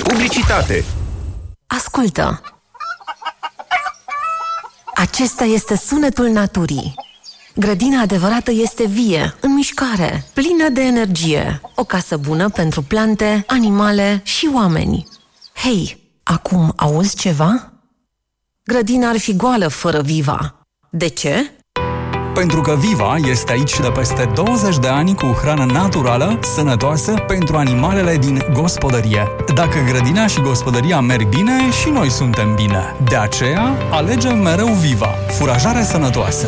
Publicitate. Ascultă! Acesta este sunetul naturii. Grădina adevărată este vie, în mișcare, plină de energie. O casă bună pentru plante, animale și oameni. Hei, acum auzi ceva? Grădina ar fi goală fără Viva. De ce? Pentru că Viva este aici de peste 20 de ani cu hrană naturală, sănătoasă pentru animalele din gospodărie. Dacă grădina și gospodăria merg bine, și noi suntem bine. De aceea, alegem mereu Viva, furajare sănătoasă.